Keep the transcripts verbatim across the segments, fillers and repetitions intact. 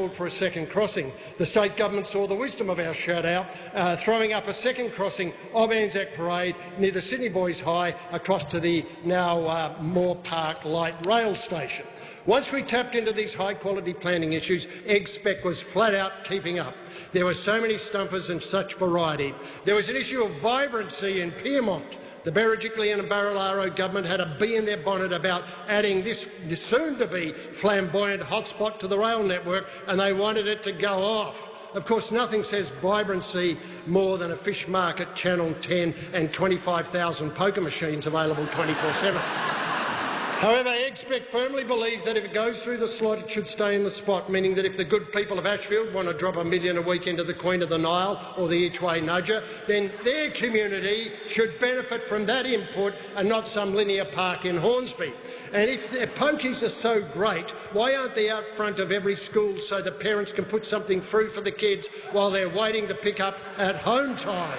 called for a second crossing. The state government saw the wisdom of our shout-out, uh, throwing up a second crossing of Anzac Parade near the Sydney Boys High across to the now uh, Moore Park Light Rail Station. Once we tapped into these high-quality planning issues, Egspec was flat-out keeping up. There were so many stumpers and such variety. There was an issue of vibrancy in Pyrmont. The Berejiklian and Barilaro government had a bee in their bonnet about adding this soon-to-be flamboyant hotspot to the rail network, and they wanted it to go off. Of course, nothing says vibrancy more than a fish market, Channel ten and twenty-five thousand poker machines available twenty-four seven. However, Egspec firmly believe that if it goes through the slot, it should stay in the spot, meaning that if the good people of Ashfield want to drop a million a week into the Queen of the Nile or the Each-Way Nudger, then their community should benefit from that input and not some linear park in Hornsby. And if their pokies are so great, why aren't they out front of every school so that parents can put something through for the kids while they're waiting to pick up at home time?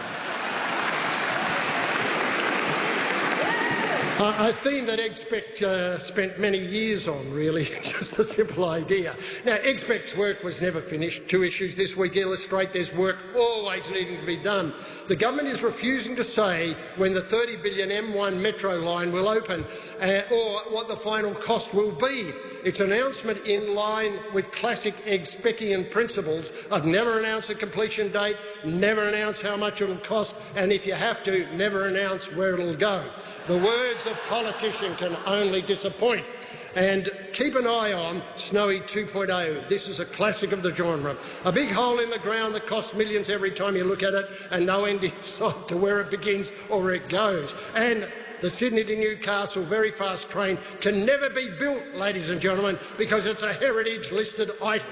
A theme that Egspec uh, spent many years on, really, just a simple idea. Now, Egspec's work was never finished. Two issues this week illustrate there's work always needing to be done. The government is refusing to say when the thirty billion M one metro line will open uh, or what the final cost will be. Its announcement in line with classic Egspecian principles of never announce a completion date, never announce how much it'll cost, and if you have to, never announce where it'll go. The words of politician can only disappoint. And keep an eye on Snowy two point oh. This is a classic of the genre. A big hole in the ground that costs millions every time you look at it, and no end in sight to where it begins or where it goes. And the Sydney to Newcastle very fast train can never be built, ladies and gentlemen, because it's a heritage-listed item.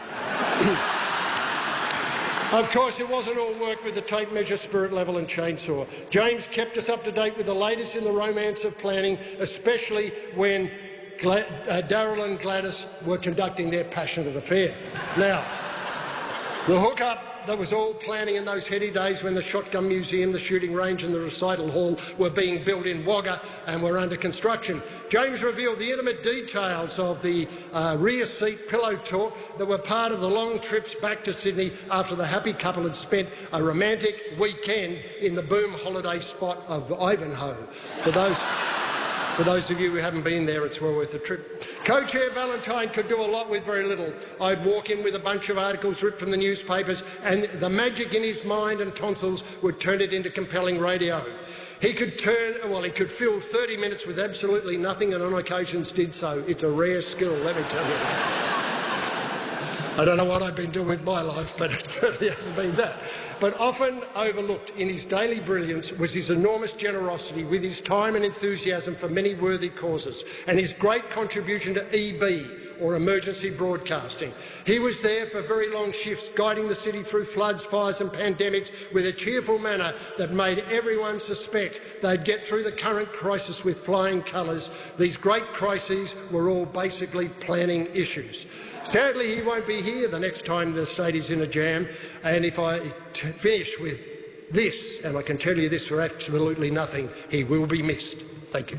Of course, it wasn't all work with the tape measure, spirit level and chainsaw. James kept us up to date with the latest in the romance of planning, especially when Gla uh, Daryl and Gladys were conducting their passionate affair. Now, the hookup that was all planning in those heady days when the Shotgun Museum, the shooting range and the recital hall were being built in Wagga and were under construction. James revealed the intimate details of the uh, rear seat pillow talk that were part of the long trips back to Sydney after the happy couple had spent a romantic weekend in the boom holiday spot of Ivanhoe. For those For those of you who haven't been there, it's well worth the trip. Co-Chair Valentine could do a lot with very little. I'd walk in with a bunch of articles ripped from the newspapers, and the magic in his mind and tonsils would turn it into compelling radio. He could turn, well, he could fill thirty minutes with absolutely nothing, and on occasions did so. It's a rare skill, let me tell you. I don't know what I've been doing with my life, but it certainly hasn't been that. But often overlooked in his daily brilliance was his enormous generosity with his time and enthusiasm for many worthy causes, and his great contribution to E B, or emergency broadcasting. He was there for very long shifts, guiding the city through floods, fires and pandemics with a cheerful manner that made everyone suspect they'd get through the current crisis with flying colours. These great crises were all basically planning issues. Sadly, he won't be here the next time the state is in a jam, and if I t finish with this, and I can tell you this for absolutely nothing, he will be missed. Thank you.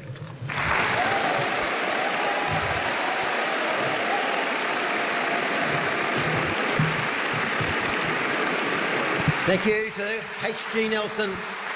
Thank you to H G Nelson.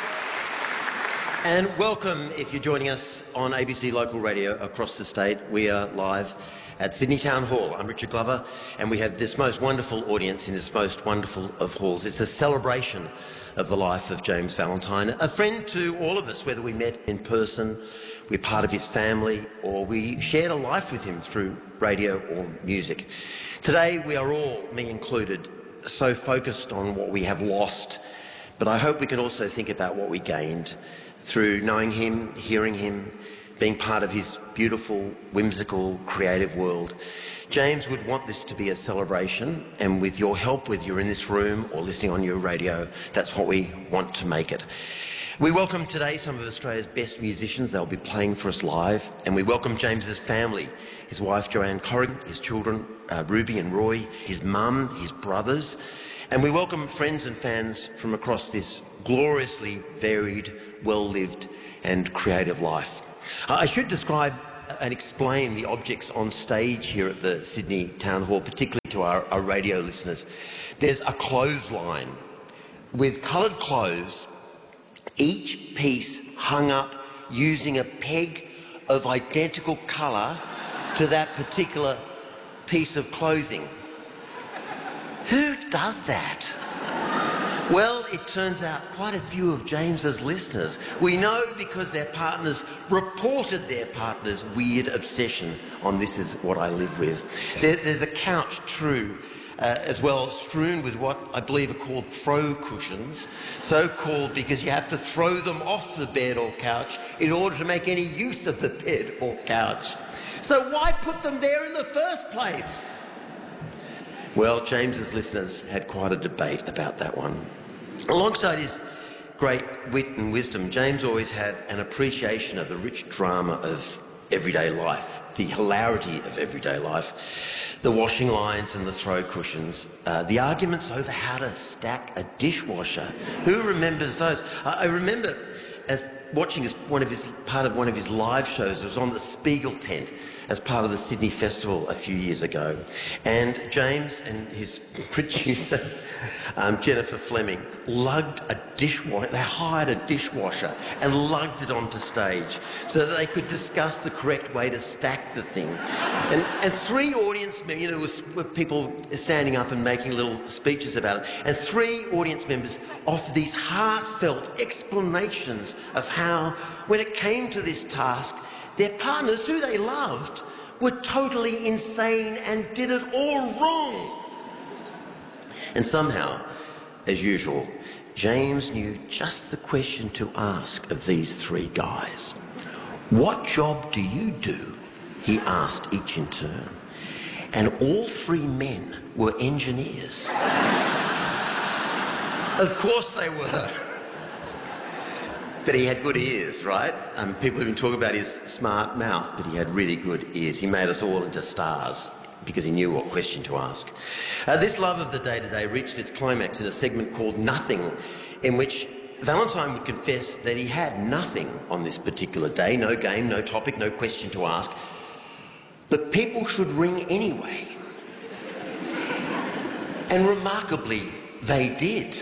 And welcome if you're joining us on A B C Local Radio across the state. We are live at Sydney Town Hall. I'm Richard Glover, and we have this most wonderful audience in this most wonderful of halls. It's a celebration of the life of James Valentine, a friend to all of us, whether we met in person, we're part of his family, or we shared a life with him through radio or music. Today we are all, me included, so focused on what we have lost, but I hope we can also think about what we gained through knowing him, hearing him, being part of his beautiful, whimsical, creative world. James would want this to be a celebration, and with your help, whether you're in this room or listening on your radio, that's what we want to make it. We welcome today some of Australia's best musicians. They'll be playing for us live, and we welcome James's family, his wife Joanne Corrigan, his children uh, Ruby and Roy, his mum, his brothers, and we welcome friends and fans from across this gloriously varied, well-lived and creative life. I should describe and explain the objects on stage here at the Sydney Town Hall, particularly to our, our radio listeners. There's a clothesline with coloured clothes, each piece hung up using a peg of identical colour to that particular piece of clothing. Who does that? Well, it turns out quite a few of James's listeners. We know because their partners reported their partner's weird obsession on This Is What I Live With. There, there's a couch, true, uh, as well, strewn with what I believe are called throw cushions, so called because you have to throw them off the bed or couch in order to make any use of the bed or couch. So why put them there in the first place? Well, James's listeners had quite a debate about that one. Alongside his great wit and wisdom, James always had an appreciation of the rich drama of everyday life, the hilarity of everyday life, the washing lines and the throw cushions, uh, the arguments over how to stack a dishwasher. Who remembers those? I, I remember as watching as one of his part of one of his live shows. It was on the Spiegel tent as part of the Sydney Festival a few years ago, and James and his producer um, Jennifer Fleming lugged a dishwasher. They hired a dishwasher and lugged it onto stage so that they could discuss the correct way to stack the thing. And, and three audience members, you know, was, were people standing up and making little speeches about it, and three audience members offered these heartfelt explanations of how, when it came to this task, their partners, who they loved, were totally insane and did it all wrong. And somehow, as usual, James knew just the question to ask of these three guys. What job do you do? He asked each in turn. And all three men were engineers. Of course they were. But he had good ears, right? Um, people even talk about his smart mouth, but he had really good ears. He made us all into stars because he knew what question to ask. Uh, this love of the day-to-day reached its climax in a segment called Nothing, in which Valentine would confess that he had nothing on this particular day, no game, no topic, no question to ask, but people should ring anyway. And remarkably, they did.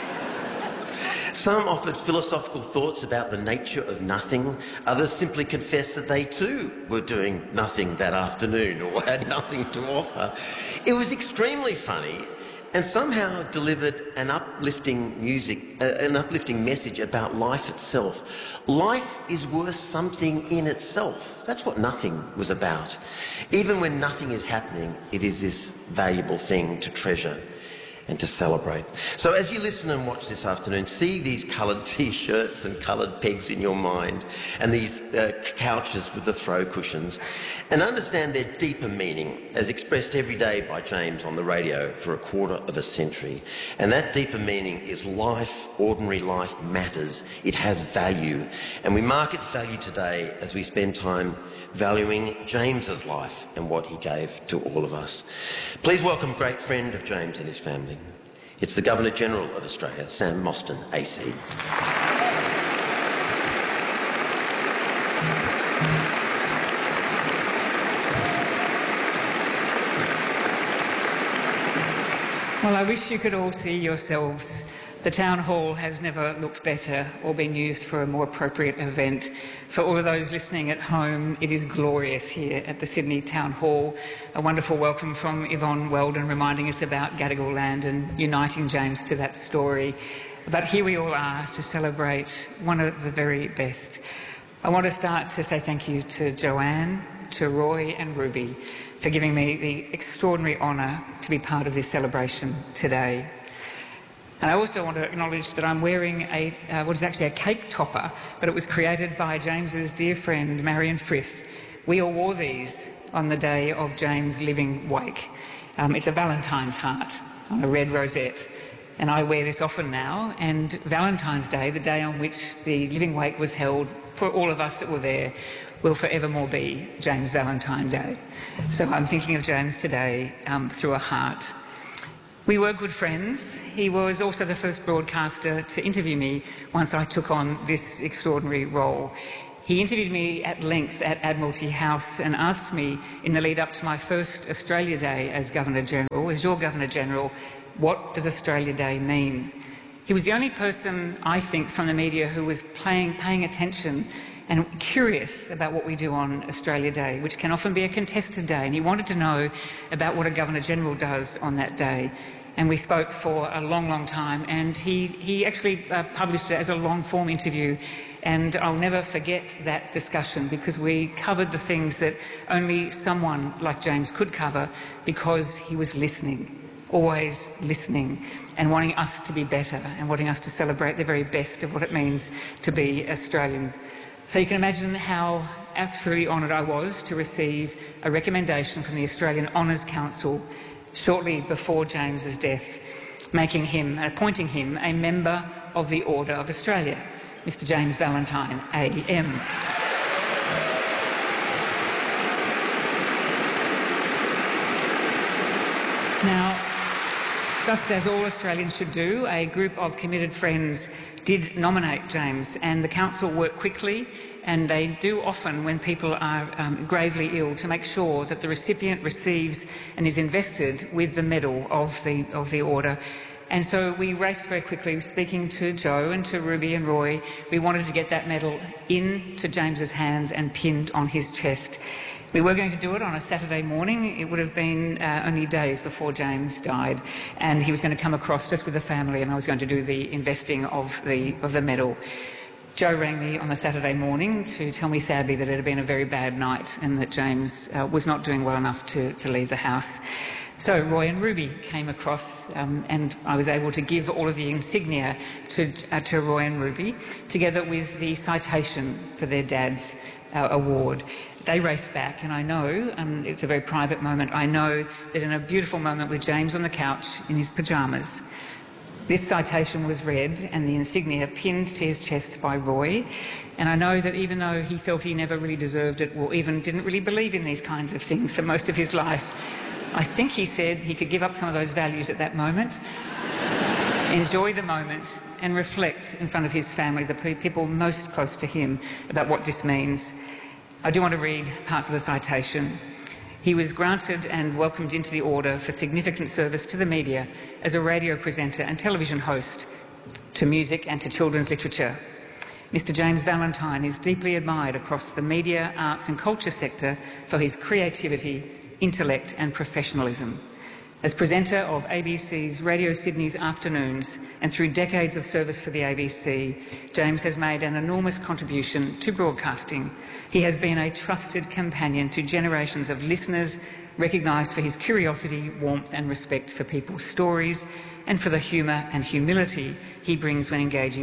Some offered philosophical thoughts about the nature of nothing. Others simply confessed that they too were doing nothing that afternoon or had nothing to offer. It was extremely funny and somehow delivered an uplifting music, uh, an uplifting message about life itself. Life is worth something in itself. That's what Nothing was about. Even when nothing is happening, it is this valuable thing to treasure and to celebrate. So as you listen and watch this afternoon, see these coloured T-shirts and coloured pegs in your mind and these uh, couches with the throw cushions, and understand their deeper meaning as expressed every day by James on the radio for a quarter of a century. And that deeper meaning is life, ordinary life matters. It has value. And we mark its value today as we spend time valuing James's life and what he gave to all of us. Please welcome great friend of James and his family. It's the Governor-General of Australia, Sam Mostyn, A C. Well, I wish you could all see yourselves. The Town Hall has never looked better or been used for a more appropriate event. For all of those listening at home, it is glorious here at the Sydney Town Hall. A wonderful welcome from Yvonne Weldon reminding us about Gadigal land and uniting James to that story. But here we all are to celebrate one of the very best. I want to start to say thank you to Joanne, to Roy and Ruby for giving me the extraordinary honour to be part of this celebration today. And I also want to acknowledge that I'm wearing a, uh, what is actually a cake topper, but it was created by James's dear friend, Marion Frith. We all wore these on the day of James' living wake. Um, it's a Valentine's heart on a red rosette. And I wear this often now, and Valentine's Day, the day on which the living wake was held for all of us that were there, will forevermore be James Valentine Day. So I'm thinking of James today um, through a heart. We were good friends. He was also the first broadcaster to interview me once I took on this extraordinary role. He interviewed me at length at Admiralty House and asked me in the lead up to my first Australia Day as Governor-General, as your Governor-General, what does Australia Day mean? He was the only person, I think, from the media who was playing, paying attention and curious about what we do on Australia Day, which can often be a contested day, and he wanted to know about what a Governor-General does on that day. And we spoke for a long, long time, and he, he actually uh, published it as a long-form interview, and I'll never forget that discussion because we covered the things that only someone like James could cover because he was listening, always listening, and wanting us to be better and wanting us to celebrate the very best of what it means to be Australians. So you can imagine how absolutely honoured I was to receive a recommendation from the Australian Honours Council shortly before James's death, making him and appointing him a member of the Order of Australia, Mister James Valentine, A M. Now, just as all Australians should do, a group of committed friends did nominate James, and the council worked quickly, and they do often when people are um, gravely ill, to make sure that the recipient receives and is invested with the medal of the, of the order. And so we raced very quickly, speaking to Joe and to Ruby and Roy. We wanted to get that medal into James's hands and pinned on his chest. We were going to do it on a Saturday morning. It would have been uh, only days before James died, and he was going to come across just with the family, and I was going to do the investing of the, of the medal. Joe rang me on the Saturday morning to tell me sadly that it had been a very bad night and that James uh, was not doing well enough to, to leave the house. So Roy and Ruby came across, um, and I was able to give all of the insignia to, uh, to Roy and Ruby, together with the citation for their dad's uh, award. They raced back, and I know, and it's a very private moment, I know that in a beautiful moment with James on the couch in his pyjamas, this citation was read and the insignia pinned to his chest by Roy. And I know that even though he felt he never really deserved it, or even didn't really believe in these kinds of things for most of his life, I think he said he could give up some of those values at that moment, enjoy the moment and reflect in front of his family, the people most close to him, about what this means. I do want to read parts of the citation. He was granted and welcomed into the Order for significant service to the media as a radio presenter and television host, to music and to children's literature. Mister James Valentine is deeply admired across the media, arts and culture sector for his creativity, intellect and professionalism. As presenter of A B C's Radio Sydney's Afternoons and through decades of service for the A B C, James has made an enormous contribution to broadcasting. He has been a trusted companion to generations of listeners, recognised for his curiosity, warmth and respect for people's stories, and for the humour and humility he brings when engaging